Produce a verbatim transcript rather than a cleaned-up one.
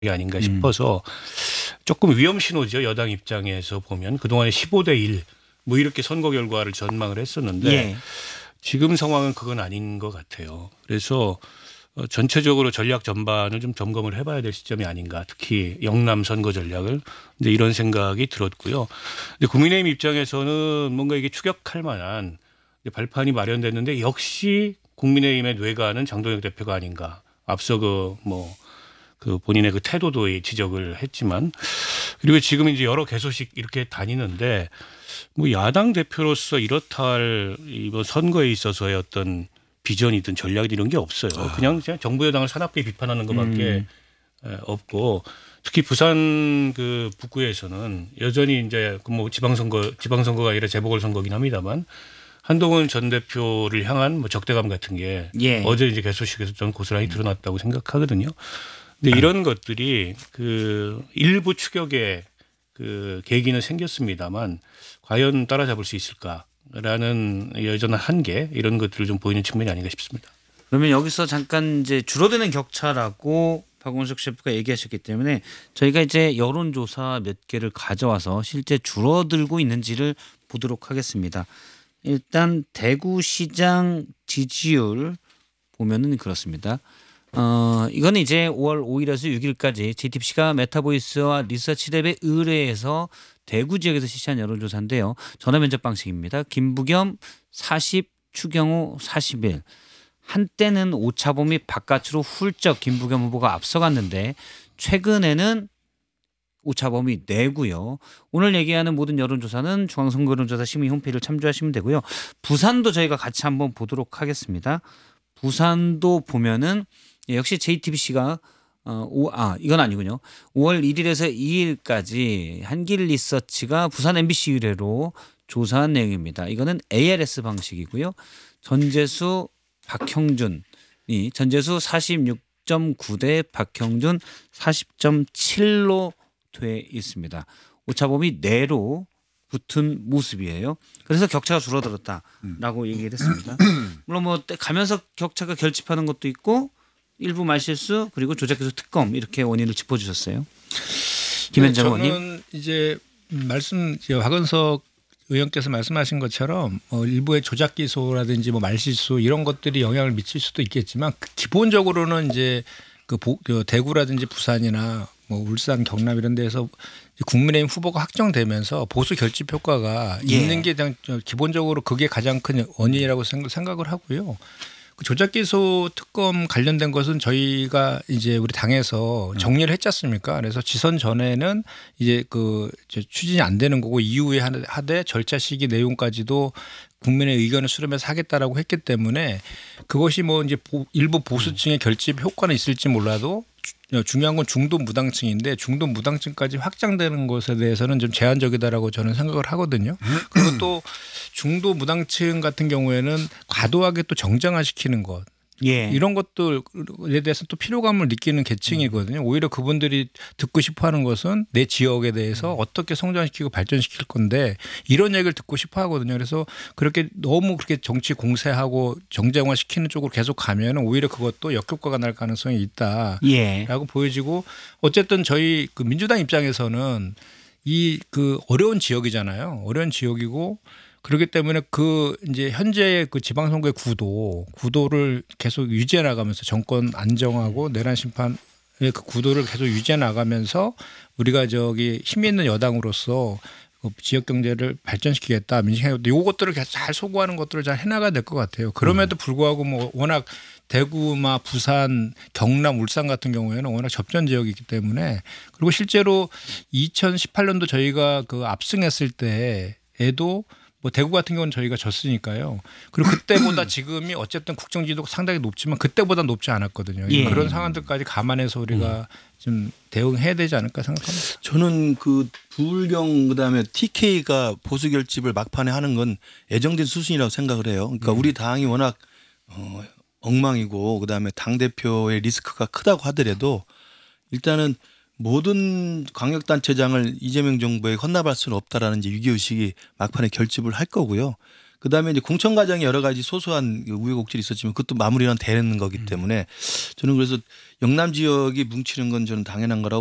아닌가 음. 싶어서 조금 위험 신호죠. 여당 입장에서 보면 그동안에 십오 대 일 뭐 이렇게 선거 결과를 전망을 했었는데 예. 지금 상황은 그건 아닌 것 같아요. 그래서 어, 전체적으로 전략 전반을 좀 점검을 해봐야 될 시점이 아닌가. 특히 영남 선거 전략을. 근데 이런 생각이 들었고요. 근데 국민의힘 입장에서는 뭔가 이게 추격할 만한 발판이 마련됐는데 역시 국민의힘의 뇌가는 장동혁 대표가 아닌가. 앞서 그 뭐 그 본인의 그 태도도 지적을 했지만 그리고 지금 이제 여러 개소식 이렇게 다니는데 뭐 야당 대표로서 이렇다 할 이번 선거에 있어서의 어떤 비전이든 전략이든 이런 게 없어요. 그냥 그냥 정부 여당을 사납게 비판하는 것밖에 음. 없고 특히 부산 그 북구에서는 여전히 이제 뭐 지방선거 지방선거가 아니라 재보궐선거긴 합니다만 한동훈 전 대표를 향한 뭐 적대감 같은 게 예. 어제 이제 개소식에서 전 고스란히 드러났다고 생각하거든요. 근데 이런 것들이 그 일부 추격의 그 계기는 생겼습니다만 과연 따라잡을 수 있을까라는 여전한 한계 이런 것들을 좀 보이는 측면이 아닌가 싶습니다. 그러면 여기서 잠깐 이제 줄어드는 격차라고 박원석 셰프가 얘기하셨기 때문에 저희가 이제 여론조사 몇 개를 가져와서 실제 줄어들고 있는지를 보도록 하겠습니다. 일단 대구시장 지지율 보면은 그렇습니다. 어, 이거는 이제 오월 오일에서 육일까지 제이티피씨가 메타보이스와 리서치랩에 의뢰해서 대구 지역에서 실시한 여론조사인데요. 전화 면접 방식입니다. 김부겸 사십, 추경호 사십일. 한때는 오차범위 바깥으로 훌쩍 김부겸 후보가 앞서갔는데 최근에는 오차범위 내고요. 오늘 얘기하는 모든 여론조사는 중앙선거 여론조사 심의 홈페이지를 참조하시면 되고요. 부산도 저희가 같이 한번 보도록 하겠습니다. 부산도 보면은 역시 제이티비씨가 어, 오, 아 이건 아니군요. 오월 일일에서 이일까지 한길 리서치가 부산 엠비씨 의뢰로 조사한 내용입니다. 이거는 에이알에스 방식이고요. 전재수 박형준이 전재수 사십육 점 구 대 박형준 사십 점 칠로 돼 있습니다. 오차범위 내로 붙은 모습이에요. 그래서 격차가 줄어들었다라고 얘기를 했습니다. 물론 뭐 가면서 격차가 결집하는 것도 있고 일부 말실수 그리고 조작해서 특검 이렇게 원인을 짚어주셨어요. 김현정 의원님. 저는 이제 말씀 이제 박은석 의원께서 말씀하신 것처럼 어, 일부의 조작 기소라든지 뭐 말실수 이런 것들이 영향을 미칠 수도 있겠지만 기본적으로는 이제 그, 보, 그 대구라든지 부산이나 뭐 울산, 경남 이런 데서 국민의힘 후보가 확정되면서 보수 결집 효과가 예. 있는 게 그냥 기본적으로 그게 가장 큰 원인이라고 생각을 하고요. 그 조작 기소 특검 관련된 것은 저희가 이제 우리 당에서 정리를 했지 않습니까? 그래서 지선 전에는 이제 그 추진이 안 되는 거고 이후에 하되 절차 시기 내용까지도 국민의 의견을 수렴해서 하겠다라고 했기 때문에 그것이 뭐 이제 일부 보수층의 결집 효과는 있을지 몰라도 중요한 건 중도 무당층인데 중도 무당층까지 확장되는 것에 대해서는 좀 제한적이다라고 저는 생각을 하거든요. 그리고 또 중도 무당층 같은 경우에는 과도하게 또 정쟁화시키는 것. 예. 이런 것들에 대해서 또 피로감을 느끼는 계층이거든요. 오히려 그분들이 듣고 싶어 하는 것은 내 지역에 대해서 어떻게 성장시키고 발전시킬 건데 이런 얘기를 듣고 싶어 하거든요. 그래서 그렇게 너무 그렇게 정치 공세하고 정쟁화 시키는 쪽으로 계속 가면 오히려 그것도 역효과가 날 가능성이 있다라고 예. 보여지고 어쨌든 저희 그 민주당 입장에서는 이 그 어려운 지역이잖아요. 어려운 지역이고 그렇기 때문에 그 이제 현재의 그 지방선거의 구도, 구도를 계속 유지해 나가면서 정권 안정하고 내란 심판의 그 구도를 계속 유지해 나가면서 우리가 저기 힘이 있는 여당으로서 그 지역 경제를 발전시키겠다, 민생하겠다. 요것들을 잘 소구하는 것들을 잘 해나가야 될 것 같아요. 그럼에도 불구하고 뭐 워낙 대구나 부산, 경남, 울산 같은 경우에는 워낙 접전 지역이기 때문에 그리고 실제로 이천십팔 년도 저희가 그 압승했을 때에도 뭐 대구 같은 경우는 저희가 졌으니까요. 그리고 그때보다 지금이 어쨌든 국정 지도가 상당히 높지만 그때보다 높지 않았거든요. 예. 그런 상황들까지 감안해서 우리가 좀 대응해야 되지 않을까 생각합니다. 저는 그 부울경 그다음에 티케이가 보수 결집을 막판에 하는 건 예정된 수순이라고 생각을 해요. 그러니까 음. 우리 당이 워낙 어, 엉망이고 그다음에 당 대표의 리스크가 크다고 하더라도 일단은 모든 광역단체장을 이재명 정부에 헌납할 수는 없다라는 이제 위기의식이 막판에 결집을 할 거고요. 그다음에 이제 공천 과정에 여러 가지 소소한 우여곡절이 있었지만 그것도 마무리는 되는 거기 때문에 저는 그래서 영남 지역이 뭉치는 건 저는 당연한 거라고